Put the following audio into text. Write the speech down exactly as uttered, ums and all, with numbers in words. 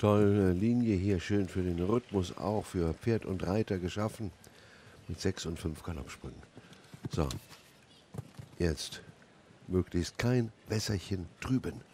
Tolle Linie hier, schön für den Rhythmus auch, für Pferd und Reiter geschaffen. Mit sechs und fünf Galoppsprüngen. So, jetzt möglichst kein Wässerchen trüben.